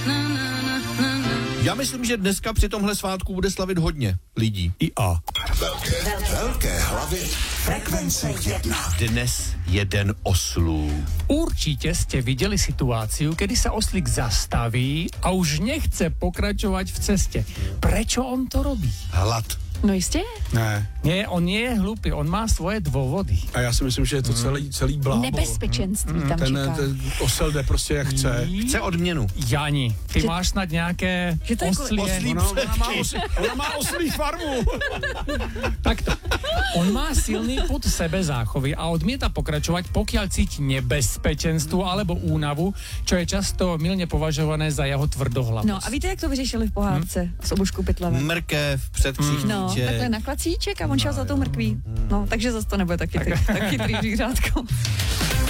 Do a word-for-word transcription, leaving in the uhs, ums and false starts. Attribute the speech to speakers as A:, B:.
A: Já myslím, že dneska při tomhle svátku bude slavit hodně lidí.
B: I A.
C: Velké, velké hlavy frekvence jedna.
A: Dnes jeden oslů.
B: Určite ste videli situáciu, kedy sa oslík zastaví a už nechce pokračovať v ceste. Prečo on to robí?
A: Hlad.
D: No jistě.
E: Ne.
B: Nie, on nie je hlupý, on má svoje dôvody.
E: A já si myslím, že je to celý, celý blábol.
D: Nebezpečenství tam
E: Ten,
D: čeká.
E: ten osel jde prostě jak chce.
A: Chce odměnu.
B: Jani, ty
D: Že-
B: máš snad nějaké
D: Že to je jako-
B: oslie...
A: Oslí
E: Ona, ona, má osl, ona má oslí farmu.
B: Takto. On má silný pud sebezáchovy a odmieta pokračovať, pokiaľ cíti nebezpečenstvo alebo únavu, čo je často mylne považované za jeho tvrdohlavosť.
D: No a víte, jak to vyřešili v pohádce hmm? s Obušku Pytlavem?
A: Mrkev, předkřichníček.
D: No, takhle na klacíček a on šel za tou mrkví. No, takže zase to nebude taky, tak, tak chytrý zvířátko.